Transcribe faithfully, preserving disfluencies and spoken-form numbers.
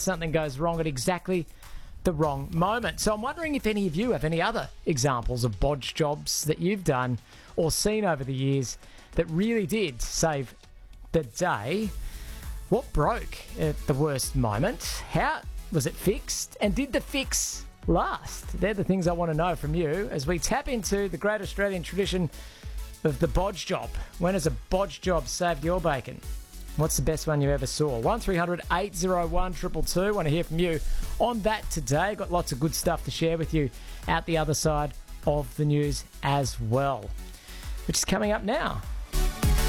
something goes wrong at exactly the wrong moment. So I'm wondering if any of you have any other examples of bodge jobs that you've done or seen over the years that really did save the day. What broke at the worst moment? How was it fixed? And did the fix last? They're the things I want to know from you as we tap into the great Australian tradition of the bodge job. When has a bodge job saved your bacon? What's the best one you ever saw? one three hundred eight oh one two two two. Want to hear from you on that today. Got lots of good stuff to share with you out the other side of the news as well, which is coming up now.